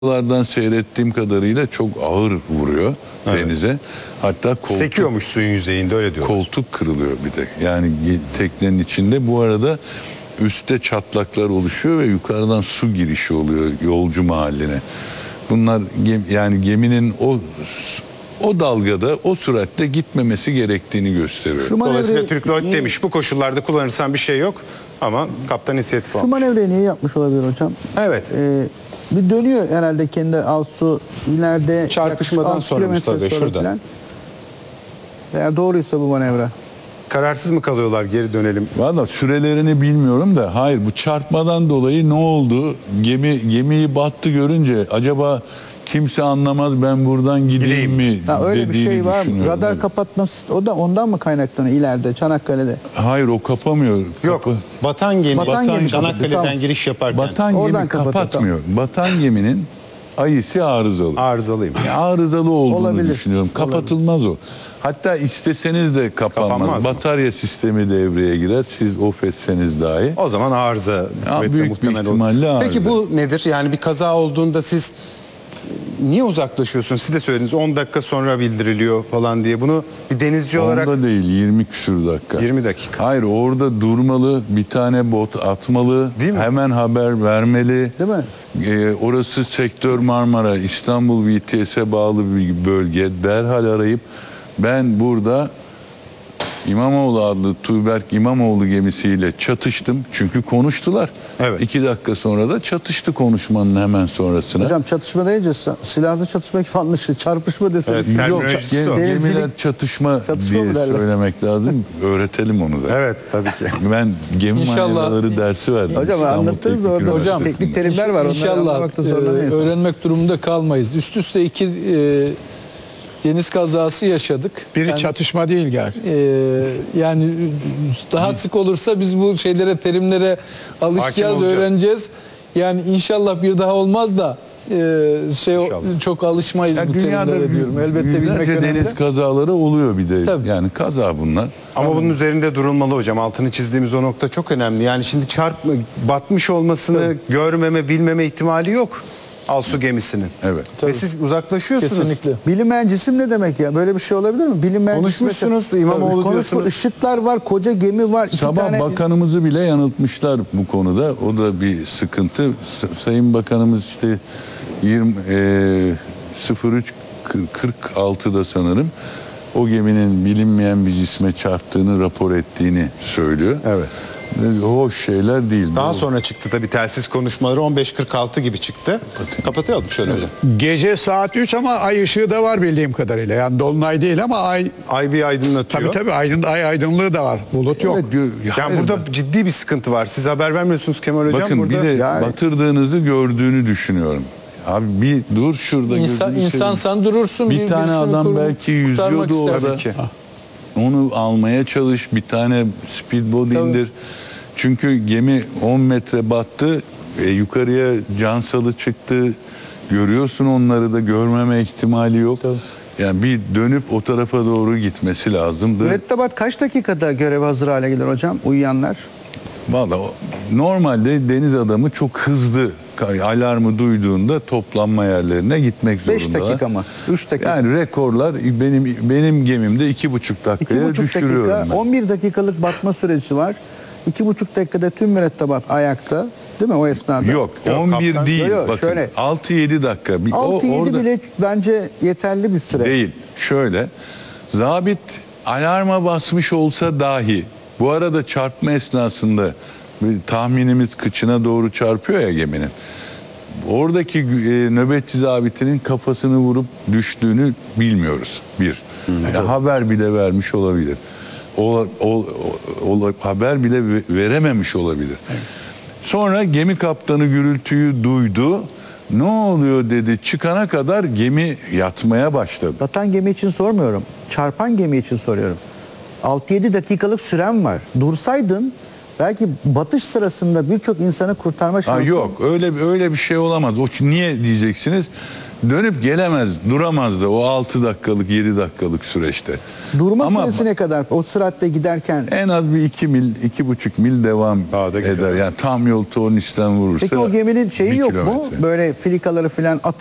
Lardan seyrettiğim kadarıyla çok ağır vuruyor denize. Hatta sekiyormuş suyun yüzeyinde, öyle diyorlar. Koltuk kırılıyor bir de. Yani teknenin içinde bu arada üstte çatlaklar oluşuyor ve yukarıdan su girişi oluyor yolcu mahalline. Bunlar yani geminin o dalgada, o süratle gitmemesi gerektiğini gösteriyor. Dolayısıyla Türk Lloyd demiş, bu koşullarda kullanırsan bir şey yok ama kaptan inisiyatif almış. Şu manevrayı niye yapmış olabilir hocam? Evet. Bir dönüyor herhalde kendi Alsu ileride. Çarpışmadan sonra Mustafa Bey şurada. Falan. Eğer doğruysa bu manevra. Kararsız mı kalıyorlar, geri dönelim? Valla sürelerini bilmiyorum da hayır, bu çarpmadan dolayı ne oldu? Gemiyi battı görünce acaba kimse anlamaz, ben buradan gideyim mi Öyle bir şey var mı? Radar tabii. kapatması, o da ondan mı kaynaklanıyor ileride Çanakkale'de? Hayır, o kapamıyor. Yok. Batan gemi Çanakkale'den Çanakkale'den giriş yaparken. Batan gemi kapatmıyor. Batan geminin ayısı arızalı. Arızalıyım. Yani arızalı olduğunu Olabilir. düşünüyorum. Kapatılmaz o. Hatta isteseniz de kapanmaz. Kapanmaz mı? Batarya sistemi devreye girer. Siz of etseniz dahi. O zaman arıza. Büyük bir ihtimalle arıza. Peki bu nedir? Yani bir kaza olduğunda siz niye uzaklaşıyorsunuz? Siz de söylediniz 10 dakika sonra bildiriliyor falan diye. Bunu bir denizci olarak... Onda değil, 20 küsür dakika. 20 dakika. Hayır, orada durmalı, bir tane bot atmalı, Değil mi? hemen haber vermeli. Değil mi? Orası sektör Marmara, İstanbul VTS'e bağlı bir bölge. Derhal arayıp ben burada İmamoğlu adlı Tuğberk İmamoğlu gemisiyle çatıştım. Çünkü konuştular. Evet. 2 dakika sonra da çatıştı konuşmanın hemen sonrasına. Hocam çatışma deyince silahlı çatışma gibi anlaşılıyor. Çarpışma deseniz. Evet, Yok, terminolojisi o. gemiler çatışma diye mı derler? söylemek lazım. Öğretelim onu da. Evet, tabii ki. Ben gemi İnşallah- manevraları dersi verdim. Hocam İstanbul anlattınız Teknik orada. Üniversitesi'nde. Teknik terimler var. onları İnşallah anlamakta zorlanıyoruz. öğrenmek durumunda kalmayız. Üst üste 2 deniz kazası yaşadık. Biri çatışma değil gerçi. Yani daha sık olursa biz bu şeylere, terimlere alışacağız, olacağız. öğreneceğiz. Yani inşallah bir daha olmaz da çok alışmayız Ya bu dünyada terimlere diyorum. Elbette bilmek binlerce önemli. deniz kazaları oluyor bir de. Tabii. Yani kaza bunlar. Ama bunun üzerinde durulmalı hocam. Altını çizdiğimiz o nokta çok önemli. Yani şimdi batmış olmasını görmeme, bilmeme ihtimali yok Alsu gemisinin. Evet. Ve siz uzaklaşıyorsunuz. Kesinlikle. Bilinmeyen cisim ne demek ya? Böyle bir şey olabilir mi? Bilinmeyen Konuşmuşsunuz, cisim. İmamoğlu Konuşma, diyorsunuz. ışıklar var, koca gemi var. Sabah bakanımızı bile yanıltmışlar bu konuda. O da bir sıkıntı. Sayın Bakanımız işte 03:46'da sanırım o geminin bilinmeyen bir cisme çarptığını rapor ettiğini söylüyor. Evet. Hoş şeyler değil. Daha sonra çıktı tabii telsiz konuşmaları 15:46 gibi çıktı. Kapatıyorduk şöyle hocam. Gece saat 3 ama ay ışığı da var bildiğim kadarıyla. Yani dolunay değil ama ay Ay bir aydınlatıyor. tabii ay aydınlığı da var. Bulut yok. Evet, diyor. Yani burada ciddi bir sıkıntı var. Siz haber vermiyorsunuz Kemal hocam. Bakın burada... bir de batırdığınızı gördüğünü düşünüyorum. Abi bir dur şurada. gözünü İnsan seveyim. sen durursun. Bir tane adam belki kurtarmak yüzüyordu istersin. orada. Onu almaya çalış, bir tane speedboat indir. Çünkü gemi 10 metre battı, yukarıya cansalı çıktı. Görüyorsun, onları da görmeme ihtimali yok. Tabii. Yani bir dönüp o tarafa doğru gitmesi lazımdı. Mürettebat kaç dakikada göreve hazır hale gelir hocam? Uyuyanlar. Vallahi normalde deniz adamı çok hızlı alarmı duyduğunda toplanma yerlerine gitmek 5 zorundalar. dakika mı? 3 dakika. Yani rekorlar benim gemimde 2,5 dakikaya 2,5 düşürüyorum dakika, ben. 11 dakikalık batma süresi var. 2,5 dakikada tüm mürettebat ayakta. Değil mi o esnada? Yok, Yok, 11 kaptan- değil. Yok, Bakın şöyle. 6-7 dakika. 6-7 orada bile bence yeterli bir süre. değil. Şöyle. Zabit alarma basmış olsa dahi bu arada çarpma esnasında tahminimiz kıçına doğru çarpıyor ya geminin. Oradaki nöbetçi zabitinin kafasını vurup düştüğünü bilmiyoruz. Bir. Yani haber bile vermiş olabilir. Haber bile verememiş olabilir. Sonra gemi kaptanı gürültüyü duydu. Ne oluyor dedi. Çıkana kadar gemi yatmaya başladı. Batan gemi için sormuyorum. Çarpan gemi için soruyorum. 6-7 dakikalık süren var. Dursaydın belki batış sırasında birçok insanı kurtarma şansın. Yok, öyle bir şey olamaz. Niye diyeceksiniz? dönüp gelemez, duramaz da o 6 dakikalık 7 dakikalık süreçte. Durma Ama süresi ne kadar? O süratle giderken. en az bir 2 mil, 2,5 mil devam Daha da gidiyor. eder. Yani tam yol Tornis'ten vurursa Peki o geminin şeyi 1 yok mu? kilometre. Böyle filikaları falan